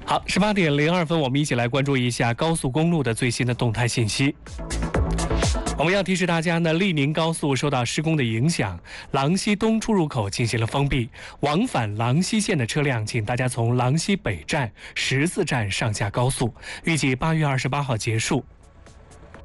好，18:02，我们一起来关注一下高速公路的最新的动态信息。我们要提示大家呢，利宁高速受到施工的影响，郎西东出入口进行了封闭，往返郎西线的车辆，请大家从郎西北站、14站上下高速，预计8月28号结束。